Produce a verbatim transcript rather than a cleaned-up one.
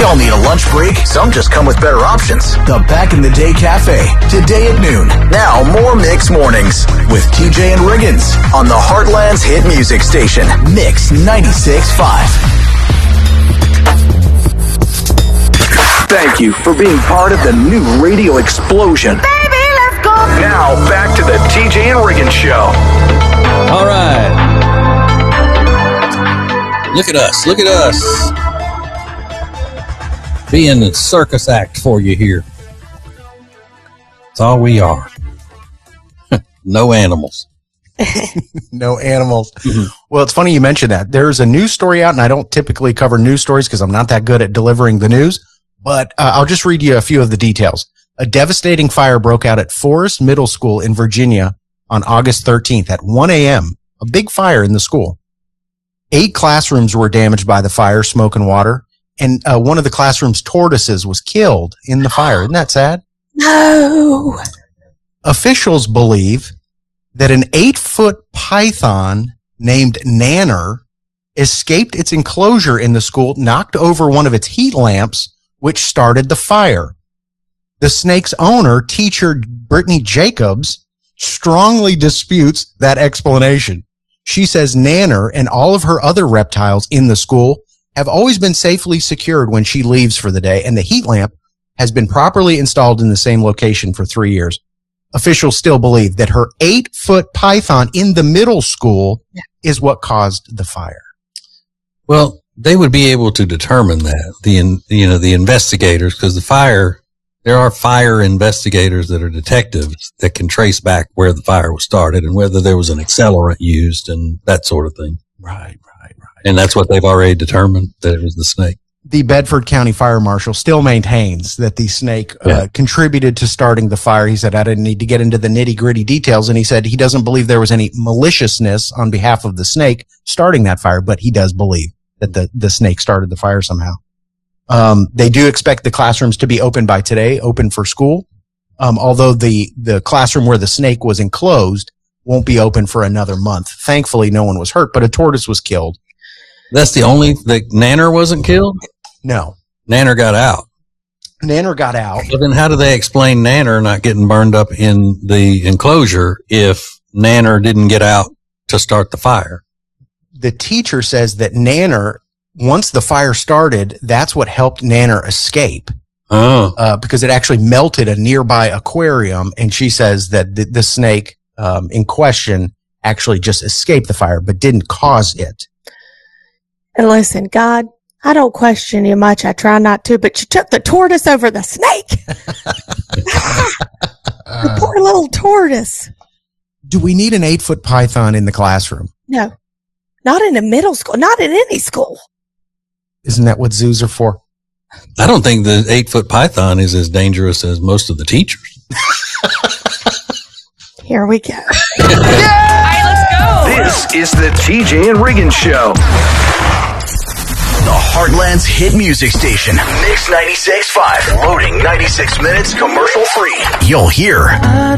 all need a lunch break. Some just come with better options. The Back in the Day Cafe, today at noon. Now, more Mix Mornings with T J and Riggins on the Heartland's hit music station, Mix ninety-six point five. Thank you for being part of the new radio explosion. Baby, let's go. Now, back to the T J and Riggins Show. All right. Look at us. Look at us. Being a circus act for you here. That's all we are. No animals. No animals. Mm-hmm. Well, it's funny you mentioned that. There's a news story out, and I don't typically cover news stories because I'm not that good at delivering the news, but uh, I'll just read you a few of the details. A devastating fire broke out at Forest Middle School in Virginia on August thirteenth at one a.m. A big fire in the school. Eight classrooms were damaged by the fire, smoke, and water. And uh, one of the classroom's tortoises was killed in the fire. Isn't that sad? No. Officials believe that an eight-foot python named Nanner escaped its enclosure in the school, knocked over one of its heat lamps, which started the fire. The snake's owner, teacher Brittany Jacobs, strongly disputes that explanation. She says Nanner and all of her other reptiles in the school have always been safely secured when she leaves for the day, and the heat lamp has been properly installed in the same location for three years. Officials still believe that her eight-foot python in the middle school yeah. is what caused the fire. Well, they would be able to determine that, the you know, the investigators, because the fire, there are fire investigators that are detectives that can trace back where the fire was started and whether there was an accelerant used and that sort of thing. Right. And that's what they've already determined, that it was the snake. The Bedford County Fire Marshal still maintains that the snake uh, yeah. contributed to starting the fire. He said, I didn't need to get into the nitty-gritty details. And he said he doesn't believe there was any maliciousness on behalf of the snake starting that fire, but he does believe that the, the snake started the fire somehow. Um, they do expect the classrooms to be open by today, open for school. Um, although the, the classroom where the snake was enclosed won't be open for another month. Thankfully, no one was hurt, but a tortoise was killed. That's the only, the Nanner wasn't killed? No. Nanner got out. Nanner got out. Well, then how do they explain Nanner not getting burned up in the enclosure if Nanner didn't get out to start the fire? The teacher says that Nanner, once the fire started, that's what helped Nanner escape. Oh. Uh, because it actually melted a nearby aquarium, and she says that the, the snake um, in question actually just escaped the fire, but didn't cause it. And listen, God, I don't question you much. I try not to, but you took the tortoise over the snake. The poor little tortoise. Do we need an eight-foot python in the classroom? No, not in a middle school, not in any school. Isn't that what zoos are for? I don't think the eight-foot python is as dangerous as most of the teachers. Here we go. Yeah! All right, let's go. This is the T J and Riggins Show. The Heartland's hit music station, Mix ninety-six point five. Loading ninety-six minutes commercial free. You'll hear